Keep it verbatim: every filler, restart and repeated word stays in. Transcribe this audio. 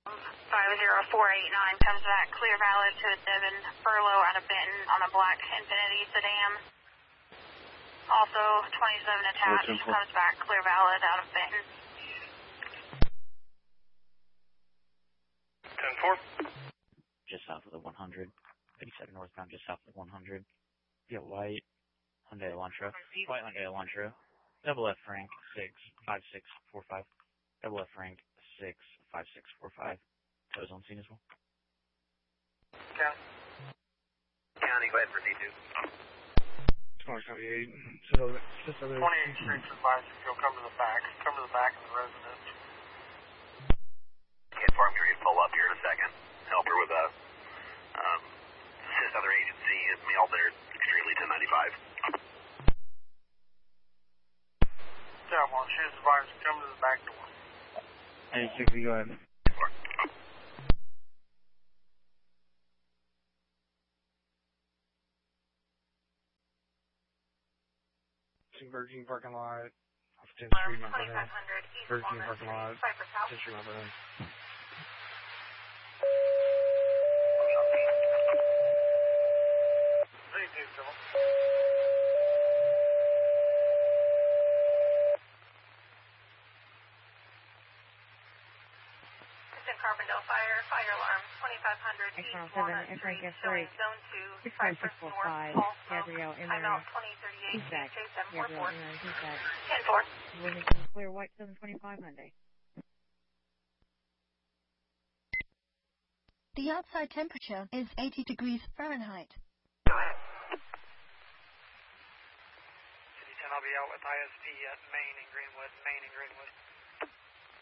five zero four eight nine comes back clear valid to a Devin Furlow out of Benton on a black Infiniti sedan. Also, twenty-seven attached comes back clear valid out of Benton. ten four. Just south of the one hundred. eighty-seven northbound, just south of the one hundred. Yeah, white Hyundai Elantra. White Hyundai Elantra. Double F rank six five six four five. Double F rank six five six four five. Tows on scene as well. County. County, go ahead for D two. twenty-eight. So, just over there. twenty-eight Street advised if you'll come to the back. Come to the back of the residence. Okay, Farm, you're going to pull up here in a second. Help her with a um, assist other agency is mailed there extremely ten ninety-five. Yeah, well, she's advised to come to the back door. eighty-six, go ahead. Virgin parking lot, off tenth Street, Mount Vernon. Virgin parking lot, tenth Street, Mount Vernon. Carbondale Fire, fire alarm, twenty-five hundred East Walnut Street, showing zone two, Cypress North, Gabrielle timeout twenty thirty-eight, J seven four four. ten four. Clear white seven twenty-five Monday. The outside temperature is eighty degrees Fahrenheit. Go ahead. City ten, I'll be out with I S P at Maine and Greenwood, Maine and Greenwood.